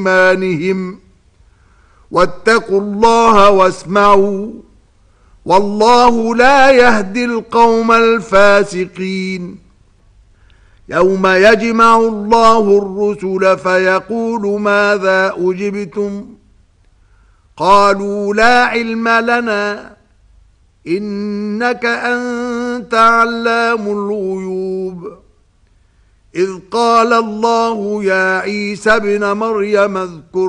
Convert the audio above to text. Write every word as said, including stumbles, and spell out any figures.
إيمانهم واتقوا الله واسمعوا والله لا يهدي القوم الفاسقين. يوم يجمع الله الرسل فيقول ماذا أجبتم قالوا لا علم لنا إنك أنت علام الغيوب. إذ قال الله يا عيسى ابن مريم اذكر